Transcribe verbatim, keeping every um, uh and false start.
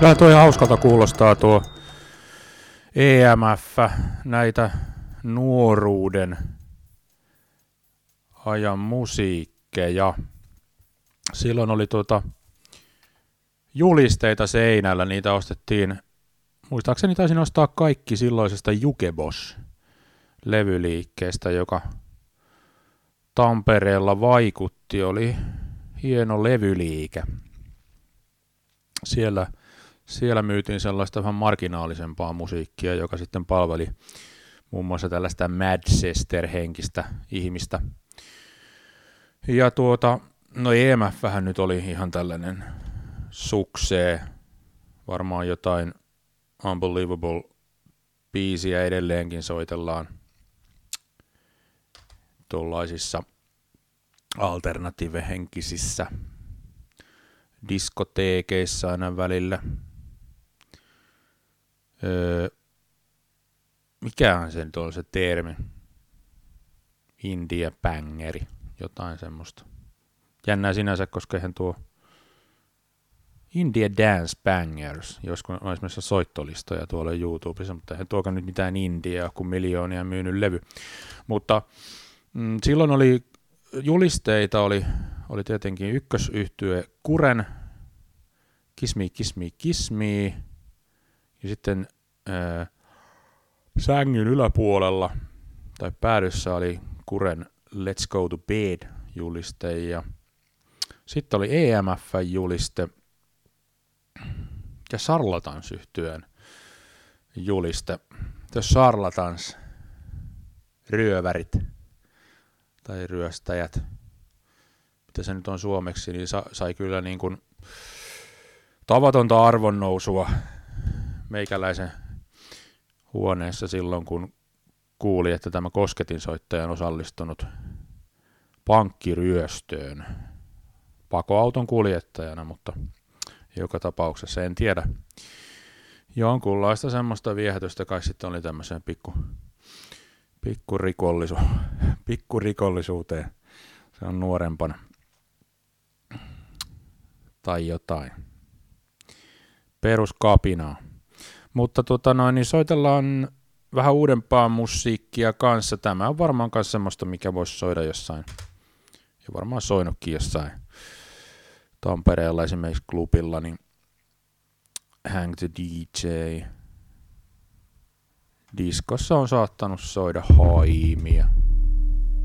Kyllä tuo ihan hauskalta kuulostaa tuo E M F, näitä nuoruuden ajan musiikkeja. Silloin oli tuota julisteita seinällä, niitä ostettiin, muistaakseni taisin ostaa kaikki silloisesta Jukebox-levyliikkeestä, joka Tampereella vaikutti, oli hieno levyliike. Siellä, siellä myytiin sellaista vähän marginaalisempaa musiikkia, joka sitten palveli muun muassa tällaista Manchester-henkistä ihmistä. Ja tuota, no E M F:hän nyt oli ihan tällainen suksee, varmaan jotain Unbelievable-biisiä edelleenkin soitellaan tuollaisissa alternatiivehenkisissä diskoteekeissa aina välillä. Öö, mikähän se nyt on se termi? India bangeri, jotain semmoista. Jännää sinänsä, koska eihän tuo India Dance Bangers, joskus on esimerkiksi soittolistoja tuolla YouTubessa, mutta eihän tuokaan nyt mitään Indiaa, kun miljoonia myynyt levy. Mutta mm, silloin oli julisteita, oli, oli tietenkin ykkösyhtye Kuren, Kiss Me, Kiss Me, Kiss Me, ja sitten ää, sängyn yläpuolella tai päädyssä oli Kuren Let's Go to Bed -juliste, ja sitten oli E M F-juliste ja Charlatans-yhtyeen juliste. The Charlatans, ryövärit tai ryöstäjät, mitä se nyt on suomeksi, niin sa- sai kyllä niin kuin tavatonta arvonnousua meikäläisen huoneessa silloin, kun kuuli, että tämä kosketinsoittaja on osallistunut pankkiryöstöön pakoauton kuljettajana, mutta joka tapauksessa en tiedä. Jonkunlaista semmoista viehätystä kai sitten oli tämmöiseen pikku, pikku, rikollisu, pikku rikollisuuteen. Se on nuorempana. Tai jotain. Peruskapinaa. Mutta tota noin, niin soitellaan vähän uudempaa musiikkia kanssa. Tämä on varmaan myös semmoista, mikä voisi soida jossain. Ja varmaan soinutkin jossain Tampereella esimerkiksi klubilla, niin Hang the D J. Diskossa on saattanut soida Haimia.